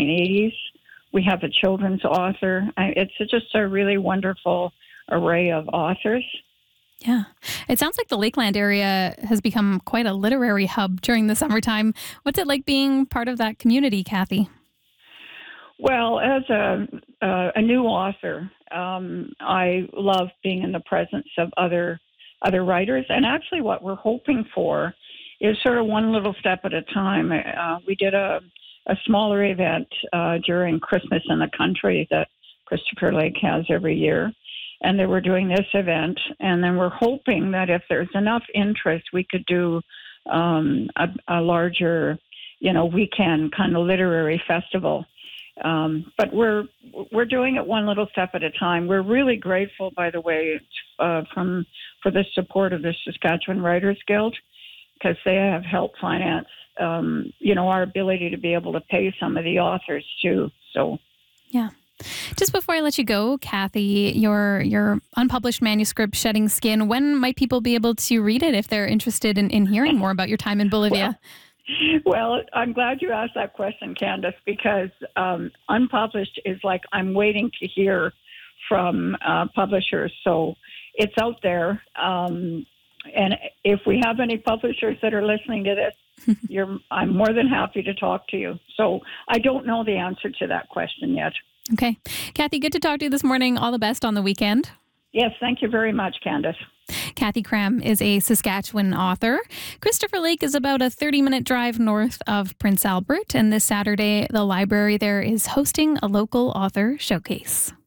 1980s. We have a children's author. It's just a really wonderful array of authors. Yeah. It sounds like the Lakeland area has become quite a literary hub during the summertime. What's it like being part of that community, Kathy? Well, as a new author, I love being in the presence of other writers. And actually, what we're hoping for is sort of one little step at a time. We did a smaller event during Christmas in the Country that Christopher Lake has every year. And they were doing this event. And then we're hoping that if there's enough interest, we could do a larger, weekend kind of literary festival. But we're doing it one little step at a time. We're really grateful, by the way, for the support of the Saskatchewan Writers Guild, because they have helped finance, our ability to be able to pay some of the authors too. So, yeah. Just before I let you go, Kathy, your unpublished manuscript, Shedding Skin, when might people be able to read it if they're interested in hearing more about your time in Bolivia? Well, I'm glad you asked that question, Candace, because unpublished is like I'm waiting to hear from publishers. So it's out there. And if we have any publishers that are listening to this, I'm more than happy to talk to you. So I don't know the answer to that question yet. Okay. Kathy, good to talk to you this morning. All the best on the weekend. Yes, thank you very much, Candace. Kathy Cram is a Saskatchewan author. Christopher Lake is about a 30-minute drive north of Prince Albert, and this Saturday, the library there is hosting a local author showcase.